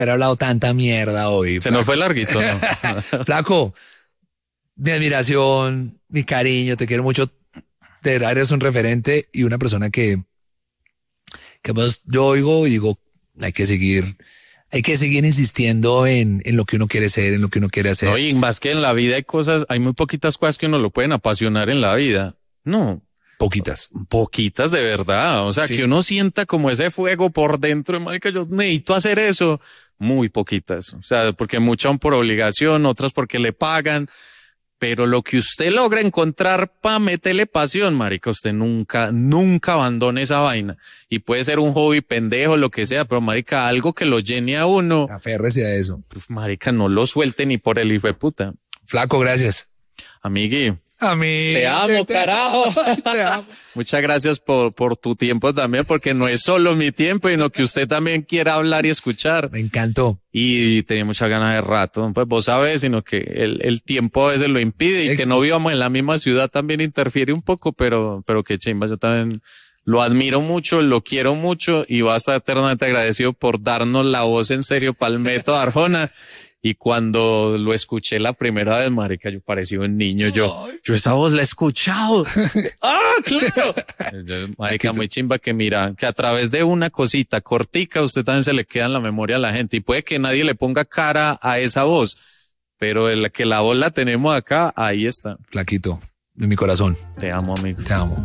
haber hablado tanta mierda hoy. Se nos fue larguito, ¿no? Flaco, mi admiración, mi cariño, te quiero mucho. De verdad eres un referente y una persona que pues yo oigo y digo, hay que seguir insistiendo en lo que uno quiere ser, en lo que uno quiere hacer. No, y más que en la vida hay muy poquitas cosas que uno lo pueden apasionar en la vida. No. Poquitas de verdad. O sea, sí, que uno sienta como ese fuego por dentro. Marica, yo necesito hacer eso. Muy poquitas. O sea, porque muchas son por obligación, otras porque le pagan. Pero lo que usted logra encontrar para meterle pasión, marica, usted nunca abandone esa vaina. Y puede ser un hobby pendejo, lo que sea, pero marica, algo que lo llene a uno. Aférrese a eso. Pues, marica, no lo suelte ni por el hijo de puta. Flaco, gracias. Amigui. Te amo, carajo. Te amo. Muchas gracias por tu tiempo también, porque no es solo mi tiempo, sino que usted también quiera hablar y escuchar. Me encantó. Y tenía muchas ganas de rato. Pues vos sabés, sino que el tiempo a veces lo impide y que no vivamos en la misma ciudad también interfiere un poco, pero qué chimba. Yo también lo admiro mucho, lo quiero mucho y voy a estar eternamente agradecido por darnos la voz en serio para el método Arjona. Y cuando lo escuché la primera vez, marica, yo parecía un niño. Yo esa voz la he escuchado. ¡Ah, claro! Marica, muy chimba que mira, que a través de una cosita cortica, usted también se le queda en la memoria a la gente. Y puede que nadie le ponga cara a esa voz, pero que la voz la tenemos acá, ahí está. Flaquito, de mi corazón. Te amo, amigo. Te amo.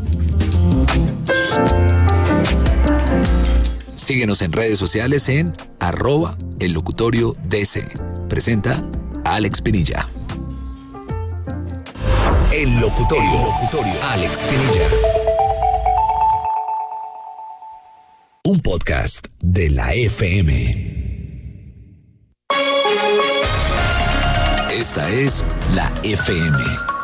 Síguenos en redes sociales en @ellocutoriodc. Presenta Alex Pinilla. El Locutorio. Alex Pinilla. Un podcast de la FM. Esta es la FM.